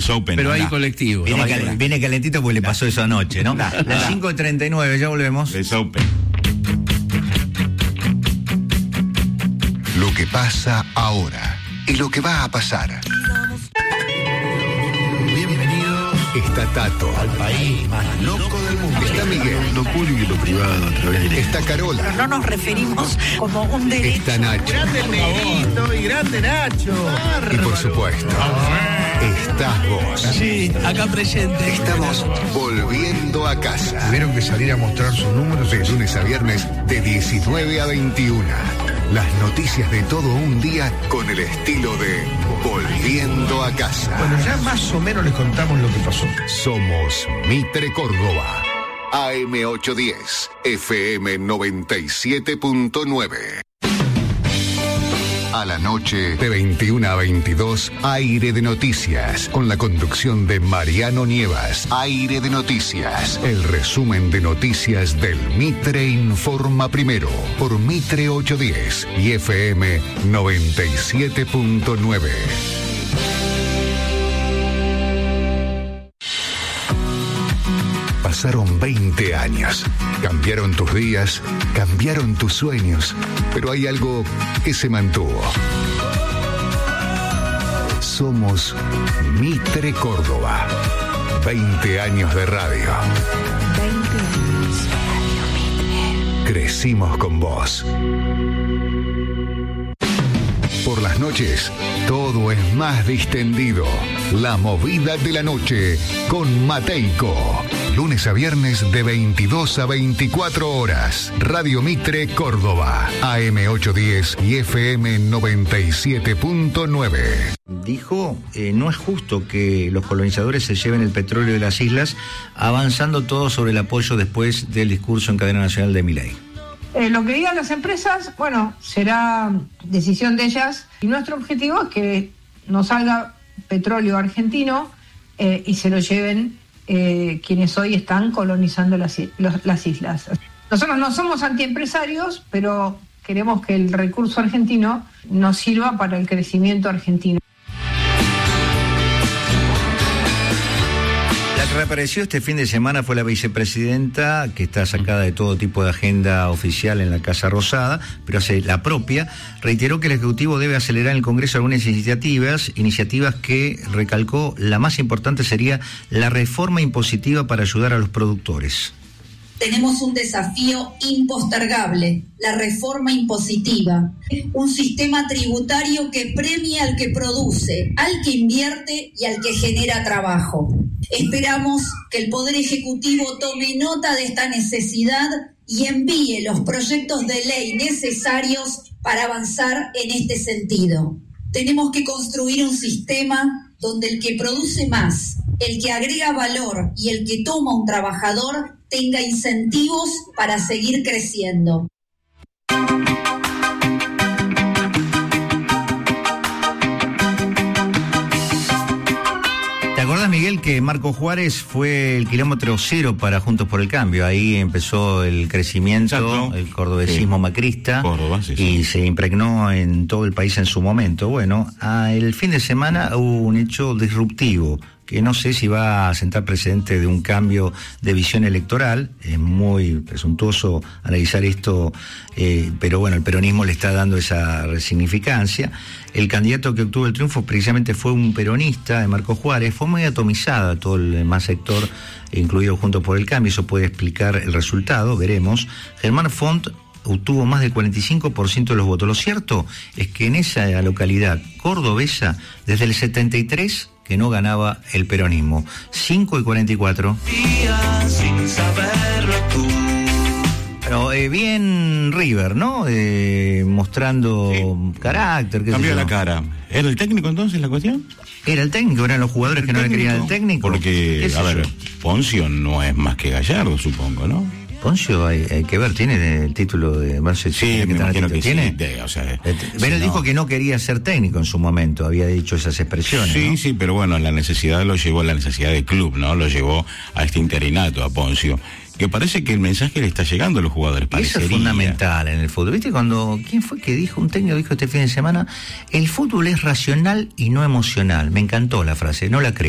Open. Pero hay colectivo. Viene calentito porque le pasó eso anoche, ¿no? Las 5:39, ya volvemos. Les Open. Lo que pasa ahora y lo que va a pasar. Bienvenidos. Está Tato, al país más loco del mundo. Está Miguel, lo público y lo privado a través de... Está Carola. Pero no nos referimos como un derecho. Está Nacho. Grande el negrito y grande Nacho. Y por supuesto, estás vos. Sí, acá presente. Estamos volviendo a casa. Tuvieron que salir a mostrar sus números de lunes a viernes de 19 a 21. Las noticias de todo un día con el estilo de Volviendo a casa. Bueno, ya más o menos les contamos lo que pasó. Somos Mitre Córdoba. AM810, FM 97.9. A la noche, de 21 a 22, Aire de Noticias, con la conducción de Mariano Nievas. Aire de Noticias, el resumen de noticias del Mitre Informa Primero, por Mitre 810 y FM 97.9. Pasaron 20 años. Cambiaron tus días, cambiaron tus sueños, pero hay algo que se mantuvo. Somos Mitre Córdoba. 20 años de radio. 20 años de Radio Mitre. Crecimos con vos. Por las noches, todo es más distendido. La movida de la noche con Mateico. Lunes a viernes de 22 a 24 horas. Radio Mitre Córdoba. AM810 y FM 97.9. Dijo, no es justo que los colonizadores se lleven el petróleo de las islas, avanzando todo sobre el apoyo después del discurso en cadena nacional de Milei. Lo que digan las empresas, bueno, será decisión de ellas. Y nuestro objetivo es que nos salga petróleo argentino y se lo lleven quienes hoy están colonizando las islas. Nosotros no somos antiempresarios, pero queremos que el recurso argentino nos sirva para el crecimiento argentino. La que reapareció este fin de semana fue la vicepresidenta, que está sacada de todo tipo de agenda oficial en la Casa Rosada, pero hace la propia. Reiteró que el Ejecutivo debe acelerar en el Congreso algunas iniciativas que, recalcó, la más importante sería la reforma impositiva para ayudar a los productores. Tenemos un desafío impostergable, la reforma impositiva, un sistema tributario que premia al que produce, al que invierte y al que genera trabajo. Esperamos que el Poder Ejecutivo tome nota de esta necesidad y envíe los proyectos de ley necesarios para avanzar en este sentido. Tenemos que construir un sistema donde el que produce más, el que agrega valor y el que toma un trabajador tenga incentivos para seguir creciendo. ¿Te acordás, Miguel, que Marco Juárez fue el kilómetro cero para Juntos por el Cambio? Ahí empezó el crecimiento, exacto, el cordobesismo macrista, Córdoba, sí, y se impregnó en todo el país en su momento. Bueno, el fin de semana hubo un hecho disruptivo, que no sé si va a sentar precedente de un cambio de visión electoral. Es muy presuntuoso analizar esto, pero bueno, el peronismo le está dando esa resignificancia. El candidato que obtuvo el triunfo precisamente fue un peronista, de Marco Juárez. Fue muy atomizada todo el demás sector, incluido Juntos por el Cambio. Eso puede explicar el resultado, veremos. Germán Font obtuvo más del 45% de los votos. Lo cierto es que en esa localidad cordobesa, desde el 73... que no ganaba el peronismo. 5:44. Sin saberlo tú. Pero bien River, ¿no? Mostrando carácter. Cambió la cara. ¿Era el técnico entonces la cuestión? Era el técnico, eran los jugadores que no le querían el técnico. Porque, a ver, Poncio no es más que Gallardo, supongo, ¿no? Poncio, hay que ver, tiene el título de Marcelo. Sí, me imagino que tiene. Sí, o sea, Pero él dijo que no quería ser técnico en su momento, había dicho esas expresiones. Sí, ¿no? sí, pero bueno, la necesidad lo llevó, la necesidad del club, ¿no? Lo llevó a este interinato, a Poncio. Que parece que el mensaje le está llegando a los jugadores. Eso es fundamental en el fútbol. ¿Viste quién fue que dijo, un técnico dijo este fin de semana, el fútbol es racional y no emocional? Me encantó la frase, no la creo.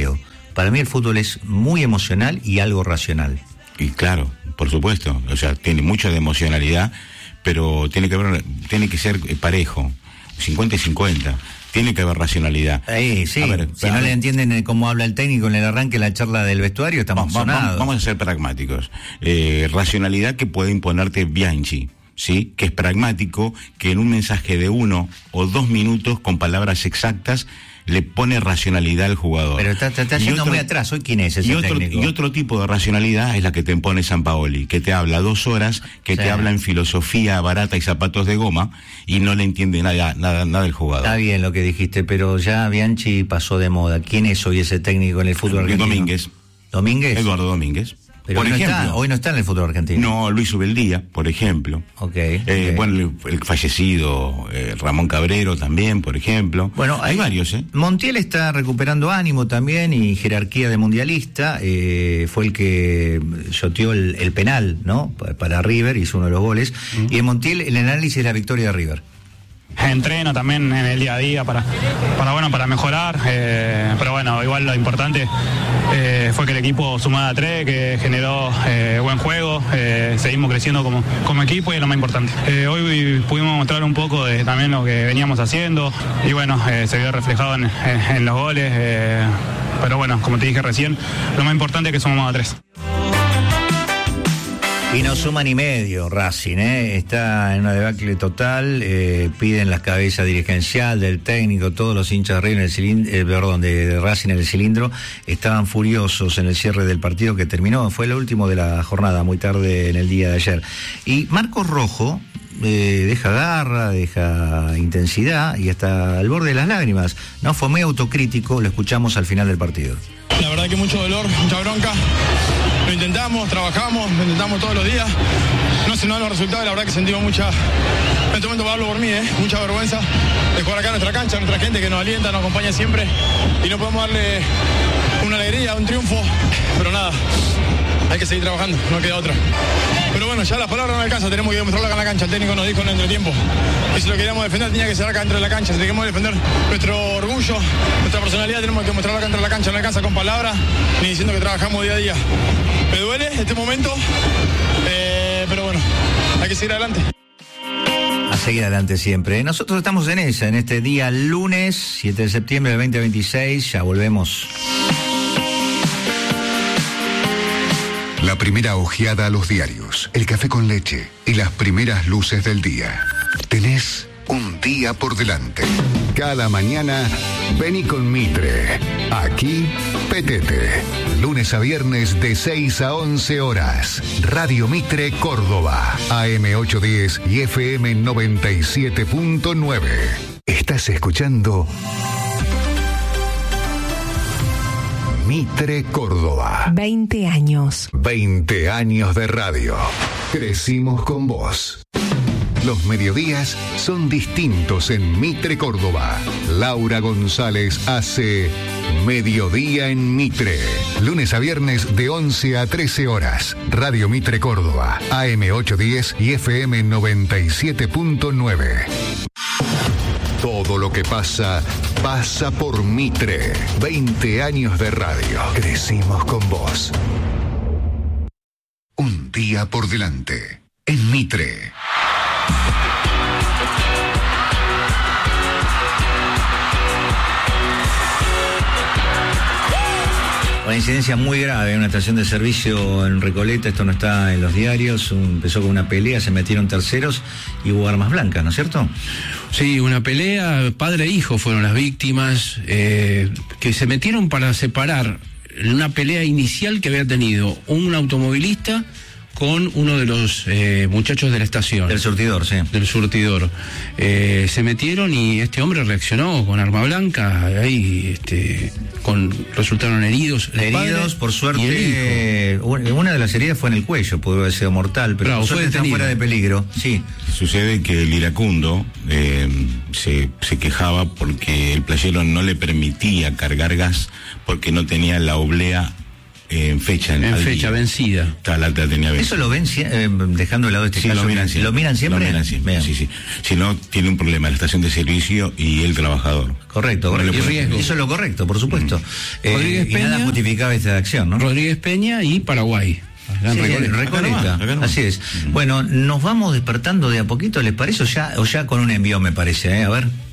Para mí el fútbol es muy emocional y algo racional. Y claro, por supuesto, o sea, tiene mucha de emocionalidad, pero tiene que ser parejo, 50 y 50. Tiene que haber racionalidad. Sí, si no le entienden cómo habla el técnico en el arranque de la charla del vestuario, estamos sonados. Vamos a ser pragmáticos. Racionalidad que puede imponerte Bianchi, ¿sí? Que es pragmático, que en un mensaje de 1 o 2 minutos, con palabras exactas, le pone racionalidad al jugador. Pero está yendo muy atrás. ¿Hoy quién es ese técnico? Y otro tipo de racionalidad es la que te impone Sampaoli, que te habla 2 horas, que te habla en filosofía barata y zapatos de goma, y no le entiende nada del jugador. Está bien lo que dijiste, pero ya Bianchi pasó de moda. ¿Quién es hoy ese técnico en el fútbol argentino? ¿Domínguez? Eduardo Domínguez. Pero hoy no está en el fútbol argentino. No, Luis Ubeldía, por ejemplo. Okay. Bueno, el fallecido Ramón Cabrero también, por ejemplo. Bueno, hay varios, Montiel está recuperando ánimo también y jerarquía de mundialista. Fue el que shoteó el penal, ¿no? Para River, hizo uno de los goles. Y en Montiel, el análisis de la victoria de River. Entreno también en el día a día para mejorar, pero bueno, igual lo importante fue que el equipo sumara 3, que generó buen juego, seguimos creciendo como equipo y es lo más importante. Hoy pudimos mostrar un poco de también lo que veníamos haciendo y bueno, se vio reflejado en los goles, pero bueno, como te dije recién, lo más importante es que sumamos a 3. Y no suman y medio Racing, está en una debacle total, piden las cabezas dirigencial, del técnico, todos los hinchas de River de Racing en el cilindro, estaban furiosos en el cierre del partido que terminó, fue el último de la jornada, muy tarde en el día de ayer. Y Marcos Rojo deja garra, deja intensidad y hasta al borde de las lágrimas, ¿no? Fue muy autocrítico, lo escuchamos al final del partido. La verdad que mucho dolor, mucha bronca. Lo intentamos, trabajamos, lo intentamos todos los días. No se nos dan los resultados, la verdad que sentimos mucha, en este momento hablo por mí, mucha vergüenza de jugar acá en nuestra cancha, nuestra gente que nos alienta, nos acompaña siempre y no podemos darle una alegría, un triunfo, pero nada, hay que seguir trabajando, no queda otra. Pero bueno, ya las palabras no alcanzan, tenemos que demostrarlo acá en la cancha. El técnico nos dijo en el entretiempo que si lo queríamos defender tenía que ser acá dentro de la cancha. Si queríamos defender nuestro orgullo, nuestra personalidad, tenemos que mostrarlo acá dentro de la cancha. No alcanza con palabras ni diciendo que trabajamos día a día. Me duele este momento, pero bueno, hay que seguir adelante. A seguir adelante siempre. Nosotros estamos en este día lunes 7 de septiembre del 2026, ya volvemos. La primera ojeada a los diarios, el café con leche y las primeras luces del día. Tenés un día por delante. Cada mañana, vení con Mitre. Aquí, Petete. Lunes a viernes de 6 a 11 horas. Radio Mitre Córdoba. AM 810 y FM 97.9. Estás escuchando Mitre Córdoba. 20 años. 20 años de radio. Crecimos con vos. Los mediodías son distintos en Mitre Córdoba. Laura González hace Mediodía en Mitre. Lunes a viernes de 11 a 13 horas. Radio Mitre Córdoba. AM 810 y FM 97.9. Todo lo que pasa, pasa por Mitre. 20 años de radio. Crecimos con vos. Un día por delante. En Mitre. Una incidencia muy grave en una estación de servicio en Recoleta, esto no está en los diarios, empezó con una pelea, se metieron terceros y hubo armas blancas, ¿no es cierto? Sí, una pelea, padre e hijo fueron las víctimas, que se metieron para separar una pelea inicial que había tenido un automovilista con uno de los muchachos de la estación. Del surtidor, sí. Del surtidor. Se metieron y este hombre reaccionó con arma blanca, ahí resultaron heridos. Heridos, por suerte, una de las heridas fue en el cuello, pudo haber sido mortal, pero por suerte están fuera de peligro. Sí. Sucede que el iracundo se quejaba porque el playero no le permitía cargar gas porque no tenía la oblea en fecha. En fecha vencida. La acta tenía vencida. ¿Eso lo ven dejando de lado este caso? Lo miran siempre. ¿Lo miran siempre? Lo miran siempre, sí. Si no, tiene un problema la estación de servicio y el trabajador. Correcto. Y riesgo. Eso es lo correcto, por supuesto. Rodríguez Peña, y nada justificaba esta acción, ¿no? Rodríguez Peña y Paraguay. Recoleta. Así es. Bueno, nos vamos despertando de a poquito, ¿les parece? O ya con un envío, me parece, A ver.